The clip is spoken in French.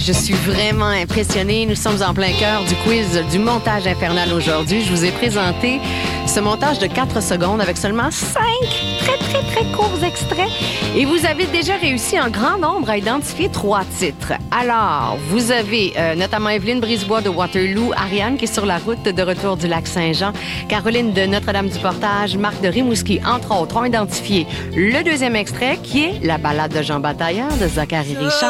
Je suis vraiment impressionnée. Nous sommes en plein cœur du quiz du montage infernal aujourd'hui. Je vous ai présenté ce montage de 4 secondes avec seulement 5 très courts extraits. Et vous avez déjà réussi en grand nombre à identifier 3 titres. Alors, vous avez notamment Evelyne Brisebois de Waterloo, Ariane qui est sur la route de retour du lac Saint-Jean, Caroline de Notre-Dame-du-Portage, Marc de Rimouski, entre autres, ont identifié le deuxième extrait qui est la ballade de Jean Bataillard de Zachary Richard.